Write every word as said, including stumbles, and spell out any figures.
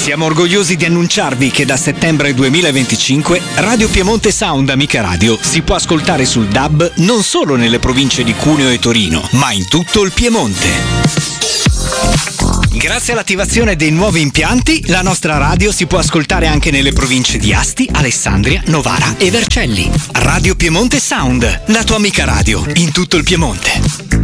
Siamo orgogliosi di annunciarvi che da settembre duemilaventicinque Radio Piemonte Sound Amica Radio si può ascoltare sul D A B non solo nelle province di Cuneo e Torino, ma in tutto il Piemonte. Grazie all'attivazione dei nuovi impianti, la nostra radio si può ascoltare anche nelle province di Asti, Alessandria, Novara e Vercelli. Radio Piemonte Sound, la tua amica radio in tutto il Piemonte.